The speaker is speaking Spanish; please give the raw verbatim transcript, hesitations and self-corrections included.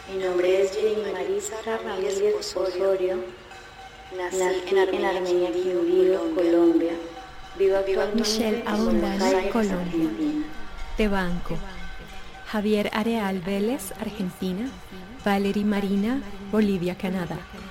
Mi nombre es Jenny Marisa Ramírez Osorio. Nací en Armenia, en Armenia Quindío, Colombia. Vivo actualmente Michelle en Abundante, Buenos Aires, Colombia. Argentina. Te banco. Javier Areal Vélez, Argentina. Valerie Marina, Bolivia, Canadá.